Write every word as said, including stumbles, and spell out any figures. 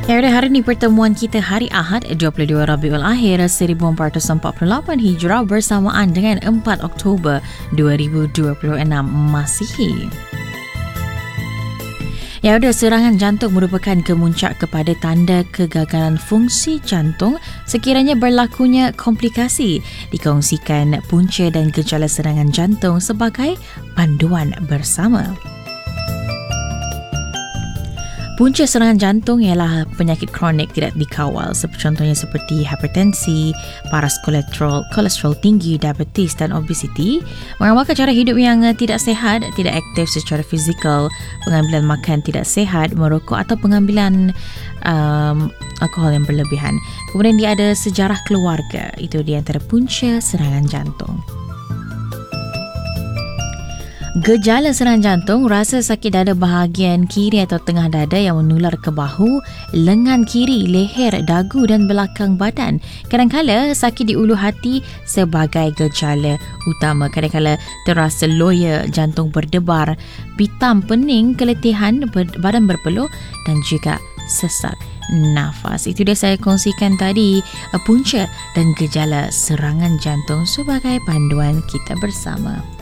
Ya, udah hari ini pertemuan kita hari Ahad dua puluh dua Rabiul Akhir seribu empat ratus empat puluh lapan Hijrah bersamaan dengan empat Oktober dua ribu dua puluh enam Masihi. Ya, udah serangan jantung merupakan kemuncak kepada tanda kegagalan fungsi jantung sekiranya berlakunya komplikasi. Dikongsikan punca dan gejala serangan jantung sebagai panduan bersama. Punca serangan jantung ialah penyakit kronik tidak dikawal, contohnya seperti hipertensi, paras kolesterol, kolesterol tinggi, diabetes dan obesiti, mengamalkan cara hidup yang tidak sehat, tidak aktif secara fizikal, pengambilan makan tidak sehat, merokok atau pengambilan um, alkohol yang berlebihan. Kemudian dia ada sejarah keluarga, itu di antara punca serangan jantung. Gejala serangan jantung, rasa sakit dada bahagian kiri atau tengah dada yang menular ke bahu, lengan kiri, leher, dagu dan belakang badan. Kadang-kala sakit di ulu hati sebagai gejala utama. Kadang-kala terasa loya, jantung berdebar, pitam, pening, keletihan, badan berpeluh dan juga sesak nafas. Itu dia saya kongsikan tadi, punca dan gejala serangan jantung sebagai panduan kita bersama.